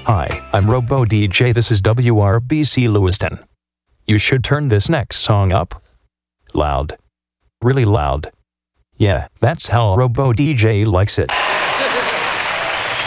Hi, I'm Robo DJ. This is WRBC Lewiston. You should turn this next song up. Loud. Really loud. Yeah, that's how Robo DJ likes it.